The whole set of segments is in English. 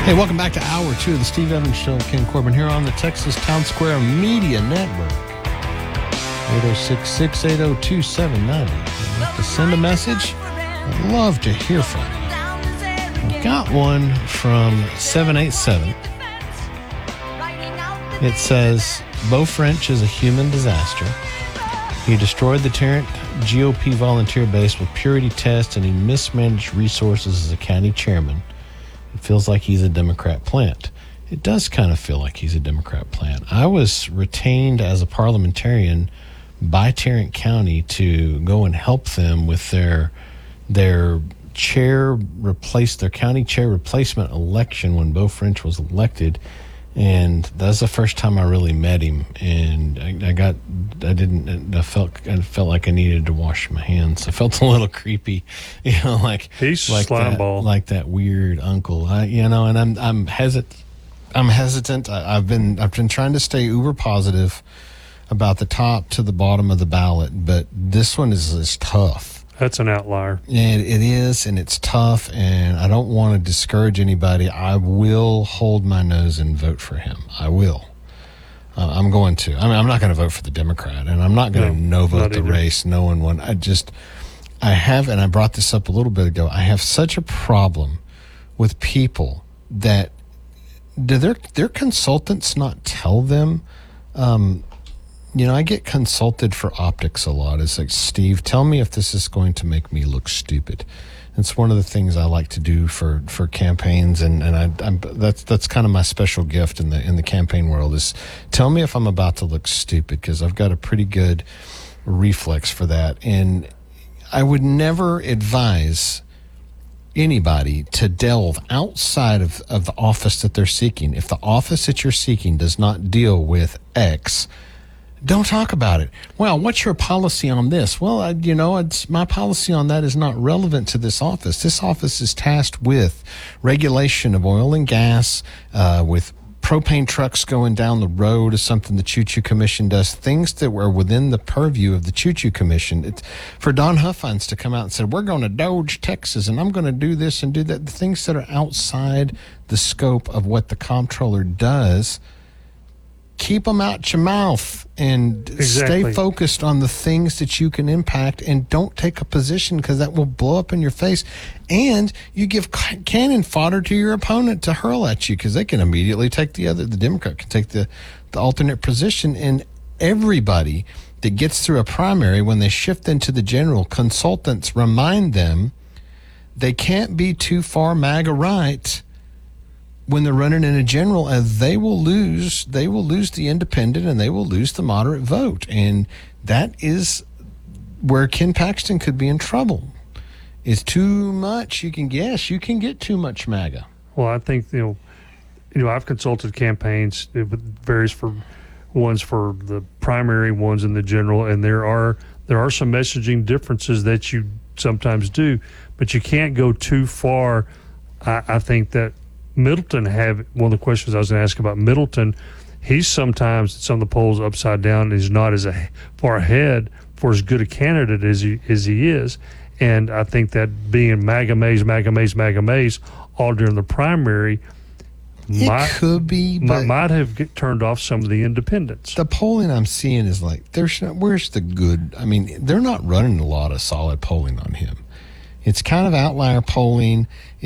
Hey, welcome back to Hour 2 of the Steve Evans Show. Ken Corbin here on the Texas Town Square Media Network. 806-680-2790. If you'd like to send a message, I'd love to hear from you. I've got one from 787. It says, Beau French is a human disaster. He destroyed the Tarrant GOP volunteer base with purity tests, and he mismanaged resources as a county chairman. It feels like he's a Democrat plant. It does kind of feel like he's a Democrat plant. I was retained as a parliamentarian by Tarrant County to go and help them with their county chair replacement election when Beau French was elected. And that's the first time I really met him, and I felt like I needed to wash my hands. I felt a little creepy, like that weird uncle. And I'm hesitant. I've been trying to stay uber positive about the top to the bottom of the ballot, but this one is tough. That's an outlier. And it is, and it's tough, and I don't want to discourage anybody. I will hold my nose and vote for him. I will. I'm going to. I'm not going to vote for the Democrat, and I'm not going to no-vote the race. No one won. I have, and I brought this up a little bit ago, I have such a problem with people that do their consultants not tell them. I get consulted for optics a lot. It's like, Steve, tell me if this is going to make me look stupid. It's one of the things I like to do for campaigns, and that's kind of my special gift in the campaign world is tell me if I'm about to look stupid, because I've got a pretty good reflex for that. And I would never advise anybody to delve outside of the office that they're seeking. If the office that you're seeking does not deal with X, don't talk about it. Well, what's your policy on this? Well, my policy on that is not relevant to this office. This office is tasked with regulation of oil and gas, with propane trucks going down the road is something the Choo-Choo Commission does. Things that were within the purview of the Choo-Choo Commission. It's for Don Huffines to come out and say, we're going to Doge Texas, and I'm going to do this and do that. The things that are outside the scope of what the comptroller does, keep them out your mouth and stay focused on the things that you can impact, and don't take a position, because that will blow up in your face. And you give cannon fodder to your opponent to hurl at you, because they can immediately take the Democrat can take the alternate position. And everybody that gets through a primary, when they shift into the general, consultants remind them they can't be too far MAGA right when they're running in a general, and they will lose the independent, and they will lose the moderate vote. And that is where Ken Paxton could be in trouble. It's too much. You can get too much MAGA. Well, I think, I've consulted campaigns. It varies for ones for the primary, ones in the general, and there are some messaging differences that you sometimes do, but you can't go too far. I think that Middleton one of the questions I was going to ask about Middleton, he's sometimes at some of the polls upside down, and he's not as far ahead for as good a candidate as he is. And I think that being MAGA maze all during the primary might have turned off some of the independents. The polling I'm seeing is like, where's the good? I mean, they're not running a lot of solid polling on him. It's kind of outlier polling.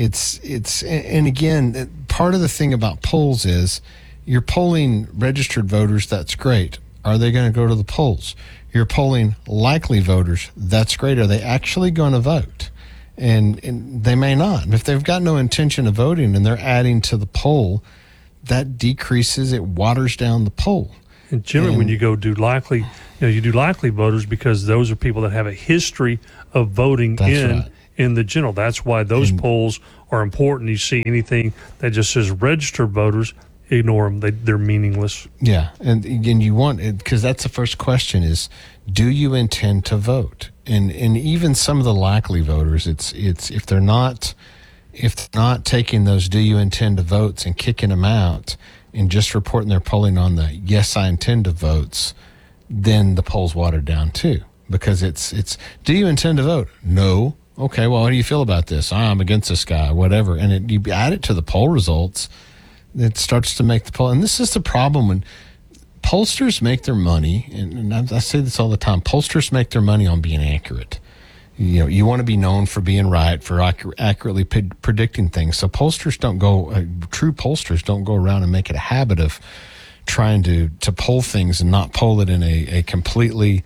And again, part of the thing about polls is you're polling registered voters. That's great. Are they going to go to the polls? You're polling likely voters. That's great. Are they actually going to vote? And they may not. If they've got no intention of voting and they're adding to the poll, that decreases, it waters down the poll. And generally, when you go do likely, you do likely voters because those are people that have a history of voting in the general. That's why those polls are important. You see anything that just says registered voters, ignore them. They're meaningless. Yeah, and you want it, because that's the first question is, do you intend to vote? And even some of the likely voters, it's if they're not taking those do you intend to votes and kicking them out and just reporting their polling on the yes I intend to votes, then the poll's watered down too, because it's do you intend to vote? No. Okay, well, how do you feel about this? I'm against this guy, whatever. And you add it to the poll results, it starts to make the poll. And this is the problem when pollsters make their money, and I say this all the time, pollsters make their money on being accurate. You know, you want to be known for being right, for accurately predicting things. So pollsters don't go, true pollsters don't go around and make it a habit of trying to poll things and not poll it in a completely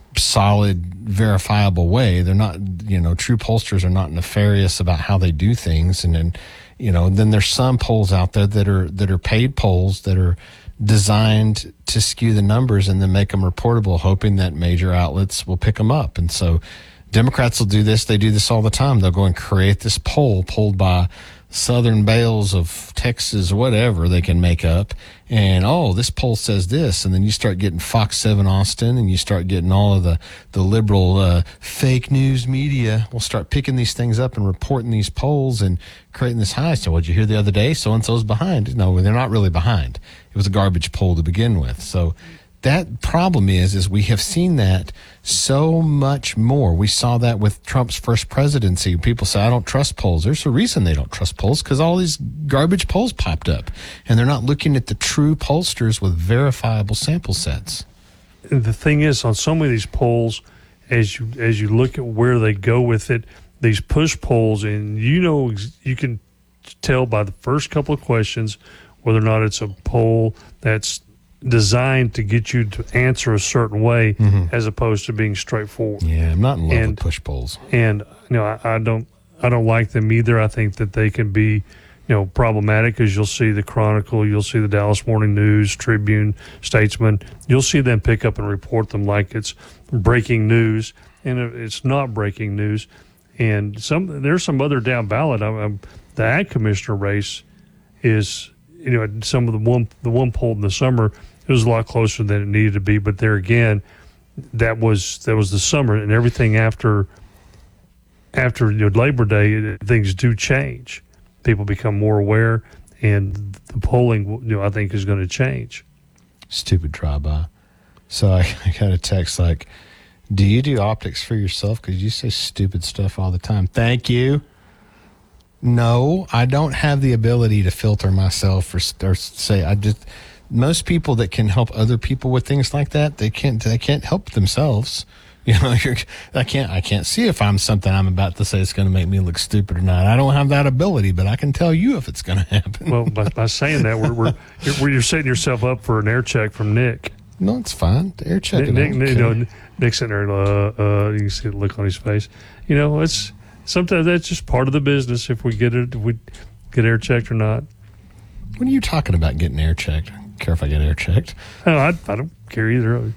solid, verifiable way. They're not, true pollsters are not nefarious about how they do things. And then, then there's some polls out there that are paid polls that are designed to skew the numbers and then make them reportable, hoping that major outlets will pick them up. And so Democrats will do this. They do this all the time. They'll go and create this poll pulled by Southern Bales of Texas, whatever they can make up. And, this poll says this. And then you start getting Fox 7 Austin, and you start getting all of the liberal fake news media will start picking these things up and reporting these polls and creating this high. So what'd you hear the other day? So-and-so's behind. No, they're not really behind. It was a garbage poll to begin with. So that problem is we have seen that so much more. We saw that with Trump's first presidency. People say, I don't trust polls. There's a reason they don't trust polls, because all these garbage polls popped up, and they're not looking at the true pollsters with verifiable sample sets. And the thing is, on some of these polls, as you look at where they go with it, these push polls, and you can tell by the first couple of questions whether or not it's a poll that's designed to get you to answer a certain way, as opposed to being straightforward. Yeah, I'm not in love with push polls. And I don't like them either. I think that they can be problematic, because you'll see the Chronicle, you'll see the Dallas Morning News, Tribune, Statesman. You'll see them pick up and report them like it's breaking news, and it's not breaking news. And there's some other down ballot. The ag commissioner race is, some of the one poll in the summer, it was a lot closer than it needed to be. But there again, that was the summer, and everything after Labor Day, things do change. People become more aware, and the polling, I think, is going to change. Stupid drive-by. So I got a text like, do you do optics for yourself? Because you say stupid stuff all the time. Thank you. No, I don't have the ability to filter myself or say, most people that can help other people with things like that, they can't help themselves. I can't see if something I'm about to say is going to make me look stupid or not. I don't have that ability, but I can tell you if it's going to happen. Well, by saying that, you're setting yourself up for an air check from Nick. No, it's fine. The air check. Nick's sitting there. You can see the look on his face. It's sometimes that's just part of the business. If we get air checked or not. What are you talking about? Getting air checked? I don't care if I get air checked. No, I don't care either.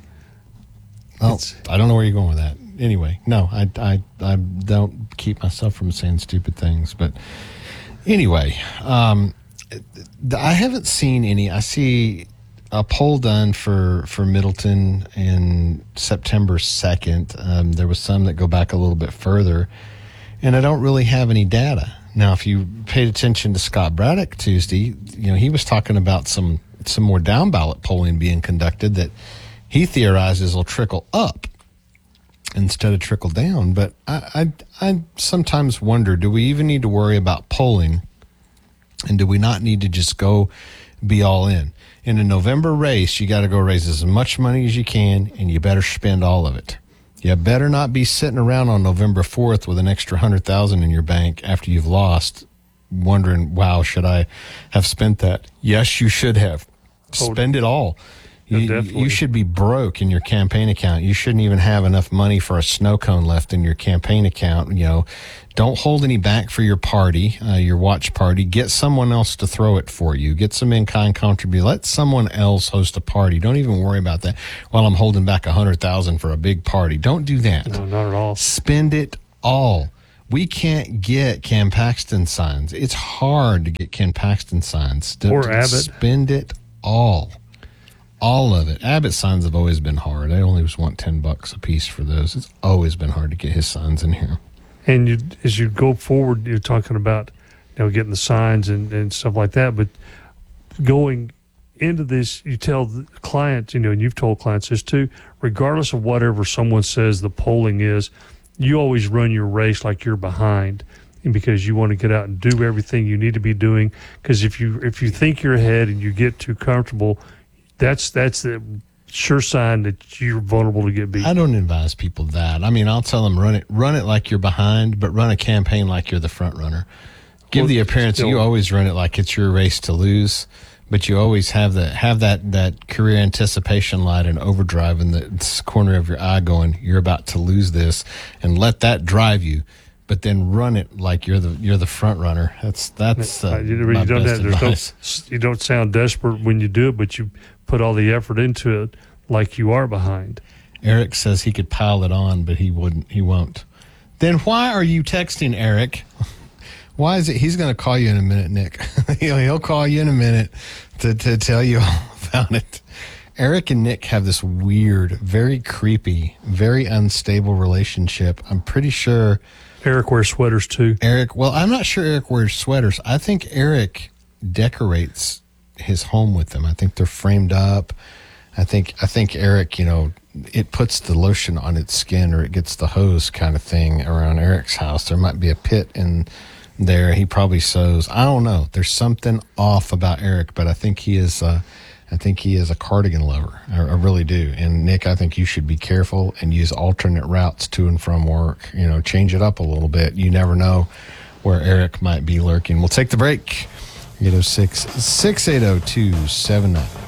Well, I don't know where you're going with that. Anyway, no, I don't keep myself from saying stupid things. But anyway, I haven't seen any. I see a poll done for Middleton in September 2nd. There was some that go back a little bit further, and I don't really have any data. Now, if you paid attention to Scott Braddock Tuesday, he was talking about some more down ballot polling being conducted that he theorizes will trickle up instead of trickle down. But I sometimes wonder, do we even need to worry about polling? And do we not need to just go be all in? In a November race, you got to go raise as much money as you can, and you better spend all of it. You better not be sitting around on November 4th with an extra $100,000 in your bank after you've lost, wondering, wow, should I have spent that? Yes, you should have. Spend it all. You should be broke in your campaign account. You shouldn't even have enough money for a snow cone left in your campaign account. Don't hold any back for your party, your watch party. Get someone else to throw it for you. Get some in-kind contribute. Let someone else host a party. Don't even worry about that. While I'm holding back $100,000 for a big party. Don't do that. No, not at all. Spend it all. We can't get Ken Paxton signs. It's hard to get Ken Paxton signs. Or Abbott. Spend it all. All of it. Abbott signs have always been hard. I only just want $10 a piece for those. It's always been hard to get his signs in here. And as you go forward, you're talking about getting the signs and stuff like that. But going into this, you tell the client, and you've told clients this too, regardless of whatever someone says the polling is, you always run your race like you're behind, and because you want to get out and do everything you need to be doing. Because if you think you're ahead and you get too comfortable, that's the sure sign that you're vulnerable to get beat. I don't advise people that. I mean, I'll tell them run it like you're behind, but run a campaign like you're the front runner. Give the appearance you always run it like it's your race to lose, but you always have that career anticipation light and overdrive in the corner of your eye going, you're about to lose this, and let that drive you. But then run it like you're the front runner. That's my best advice. You don't sound desperate when you do it, but you put all the effort into it like you are behind. Eric says he could pile it on, but he won't. Then why are you texting Eric? Why is it he's going to call you in a minute, Nick? He'll call you in a minute to tell you all about it. Eric and Nick have this weird, very creepy, very unstable relationship. I'm pretty sure Eric wears sweaters too. Well, I'm not sure Eric wears sweaters. I think Eric decorates his home with them. I think they're framed up. I think Eric, it puts the lotion on its skin, or it gets the hose kind of thing around Eric's house. There might be a pit in there. He probably sews. I don't know. There's something off about Eric, but I think he is a cardigan lover. I really do. And Nick, I think you should be careful and use alternate routes to and from work. Change it up a little bit. You never know where Eric might be lurking. We'll take the break. 806-680-279.